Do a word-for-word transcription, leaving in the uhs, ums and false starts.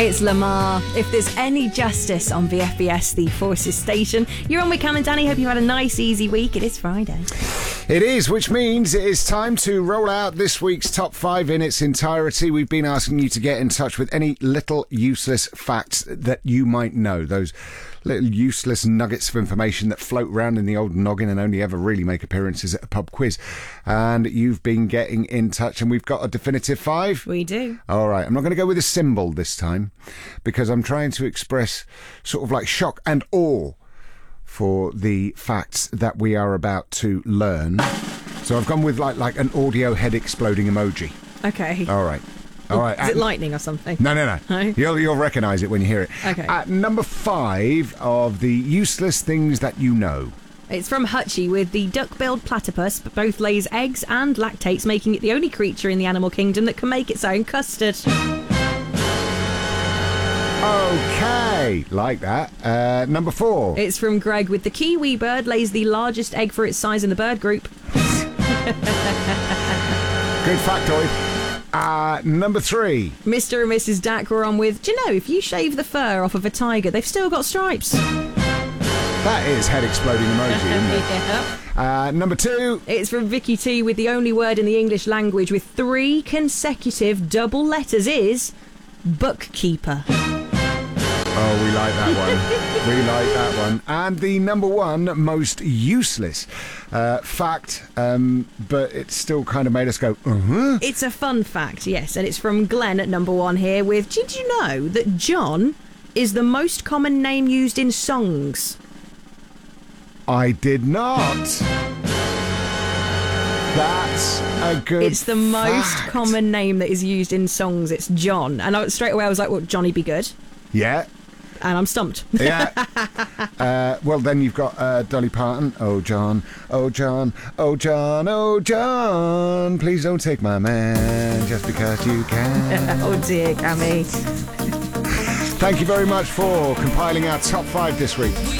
It's Lamar. If there's any justice on V F B S, the Forces station. You're on with Cam and Danny. Hope you had a nice, easy week. It is Friday. It is, which means it is time to roll out this week's top five in its entirety. We've been asking you to get in touch with any little useless facts that you might know. Those little useless nuggets of information that float around in the old noggin and only ever really make appearances at a pub quiz. And you've been getting in touch, and we've got a definitive five. We do. All right, I'm not going to go with a symbol this time because I'm trying to express sort of like shock and awe for the facts that we are about to learn. So I've gone with like like an audio head exploding emoji. Okay. All right. All right. Is it lightning or something? No, no, no. No? You'll, you'll recognise it when you hear it. Okay. At number five of the useless things that you know. It's from Hutchie with the duck-billed platypus, but both lays eggs and lactates, making it the only creature in the animal kingdom that can make its own custard. Okay, like that. Uh, number four. It's from Greg with the kiwi bird lays the largest egg for its size in the bird group. Good factoid. Uh, number three. Mister and Missus Dack were on with, do you know, if you shave the fur off of a tiger, they've still got stripes. That is head exploding emoji, isn't it? Yeah. Uh, number two. It's from Vicky T with the only word in the English language with three consecutive double letters is bookkeeper. Oh, we like that one. We like that one. And the number one most useless uh, fact, um, but it still kind of made us go, uh-huh. It's a fun fact, yes, and it's from Glenn at number one here with, did you know that John is the most common name used in songs? I did not. That's a good It's the most fact. common name that is used in songs. It's John. And I, straight away I was like, well, Johnny be good. Yeah. And I'm stumped. Yeah. uh, well, then you've got uh, Dolly Parton. Oh, John. Oh, John. Oh, John. Oh, John. Please don't take my man just because you can. Oh, dear, Cammy. Thank you very much for compiling our top five this week.